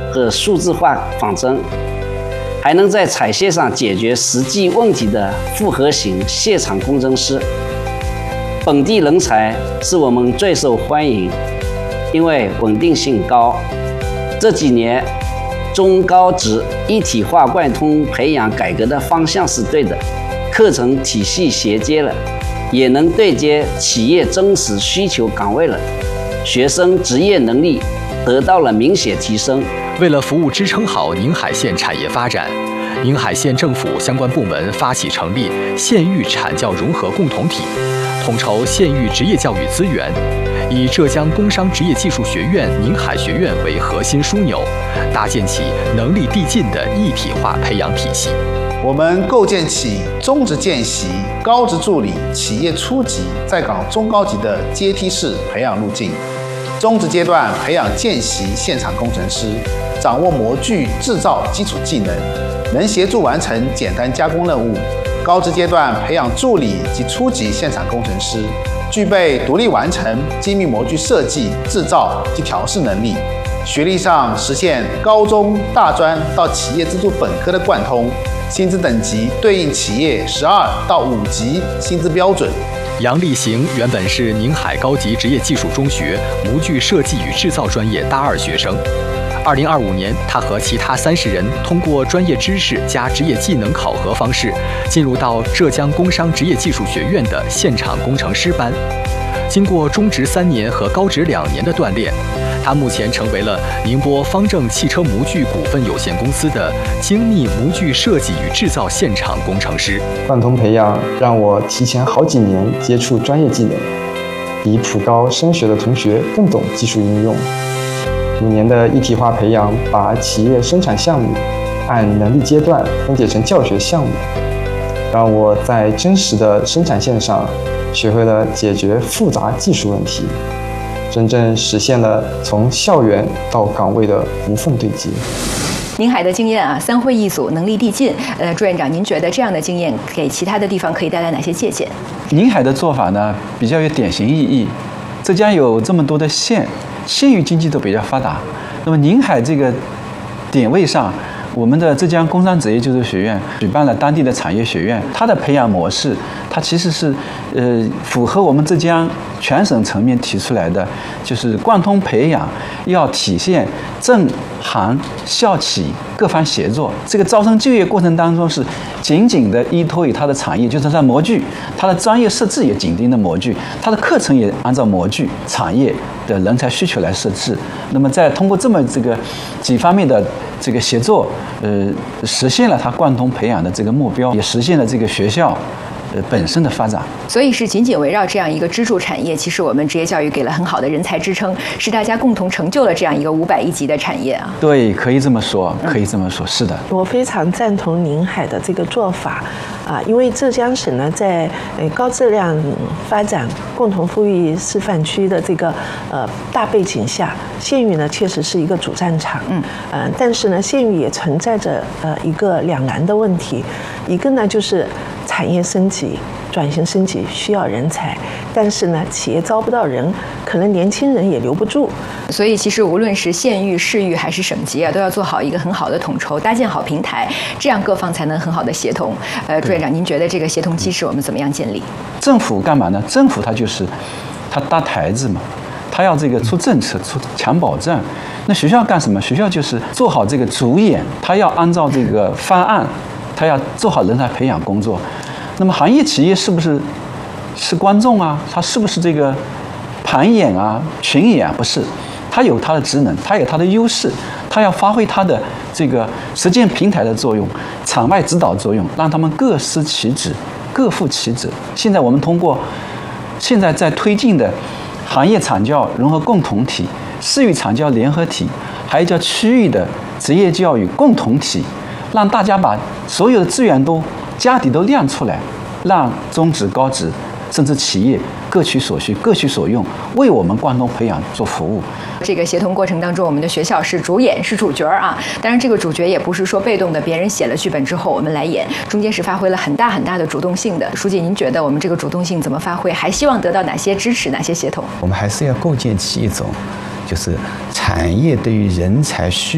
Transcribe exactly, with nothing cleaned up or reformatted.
和数字化方针，还能在采线上解决实际问题的复合型现场工程师。本地人才是我们最受欢迎，因为稳定性高。这几年中高职一体化贯通培养改革的方向是对的，课程体系衔接了，也能对接企业真实需求岗位了，学生职业能力得到了明显提升。 为了服务支撑好宁海县产业发展，宁海县政府相关部门发起成立县域产教融合共同体，统筹县域职业教育资源，以浙江工商职业技术学院宁海学院为核心枢纽，搭建起能力递进的一体化培养体系。 我们构建起中职见习、高职助理、企业初级、在岗中高级的阶梯式培养路径。中职阶段培养见习现场工程师，掌握模具制造基础技能，能协助完成简单加工任务。高职阶段培养助理及初级现场工程师，具备独立完成精密模具设计、制造及调试能力。学历上实现高中、大专到企业资助本科的贯通，薪资等级对应企业十二到五级薪资标准。 杨立行原本是宁海高级职业技术中学模具设计与制造专业大二学生。二零二五年，他和其他三十人通过专业知识加职业技能考核方式，进入到浙江工商职业技术学院的现场工程师班。经过中职三年和高职两年的锻炼，他目前成为了宁波方正汽车模具股份有限公司的精密模具设计与制造现场工程师。 贯通培养让我提前好几年接触专业技能，比普高升学的同学更懂技术应用。五年的一体化培养，把企业生产项目按能力阶段分解成教学项目，让我在真实的生产线上学会了解决复杂技术问题，真正实现了从校园到岗位的无缝对接。 宁海的经验啊，三会一组，能力递进。呃，朱院长，您觉得这样的经验给其他的地方可以带来哪些借鉴？ 宁海的做法呢，比较有典型意义。浙江有这么多的县，县域经济都比较发达。那么宁海这个点位上，我们的浙江工商职业技术学院举办了当地的产业学院，它的培养模式，它其实是呃符合我们浙江全省层面提出来的，就是贯通培养要体现政行校企各方协作。这个招生就业过程当中是紧紧的依托于它的产业，就是它模具，它的专业设置也紧盯的模具，它的课程也按照模具产业的人才需求来设置。那么再通过这么这个几方面的这个协作，呃，实现了它贯通培养的这个目标，也实现了这个学校呃本身的发展。 所以是紧紧围绕这样一个支柱产业，其实我们职业教育给了很好的人才支撑，是大家共同成就了这样一个五百亿级的产业啊。 对，可以这么说，可以这么说，是的。 我非常赞同宁海的这个做法啊，因为浙江省呢在呃高质量发展共同富裕示范区的这个呃大背景下，县域呢确实是一个主战场。嗯，呃，但是呢县域也存在着呃一个两难的问题，一个呢就是产业升级。转型升级需要人才，但是呢，企业招不到人，可能年轻人也留不住。 所以，其实无论是县域、市域还是省级啊，都要做好一个很好的统筹，搭建好平台，这样各方才能很好的协同。呃，朱院长，您觉得这个协同机制我们怎么样建立？ 政府干嘛呢？政府它就是它搭台子嘛，它要这个出政策、出强保证。那学校干什么？学校就是做好这个主演，它要按照这个方案，它要做好人才培养工作。那么行业企业是不是是观众啊？它是不是这个盘演啊、群演啊？不是，它有它的职能，它有它的优势，它要发挥它的这个实践平台的作用、场外指导作用，让他们各司其职、各负其责。现在我们通过现在在推进的行业产教融合共同体、市域产教联合体，还有叫区域的职业教育共同体，让大家把所有的资源都家底都亮出来，让中职、高职甚至企业各取所需、各取所用，为我们贯通培养做服务。 这个协同过程当中，我们的学校是主演、是主角啊。当然，这个主角也不是说被动的，别人写了剧本之后我们来演，中间是发挥了很大很大的主动性的。书记，您觉得我们这个主动性怎么发挥？还希望得到哪些支持、哪些协同？ 我们还是要构建起一种，就是产业对于人才需